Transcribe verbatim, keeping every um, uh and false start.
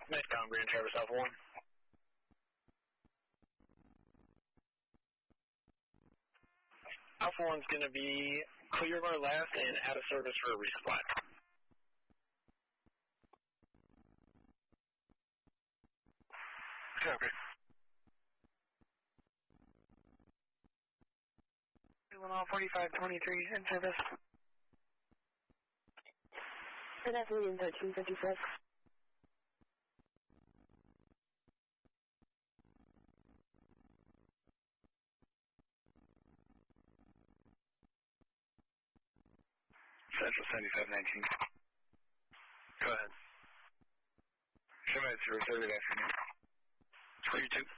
Nightcom, Grand Traverse Alpha one. Alpha one's going to be clear of our last and out of service for a resupply. Okay. Illinois forty-five twenty-three in service. And that's William thirteen fifty-six. Central seventy-five nineteen. Go ahead. Show me zero thirty afternoon. twenty-two.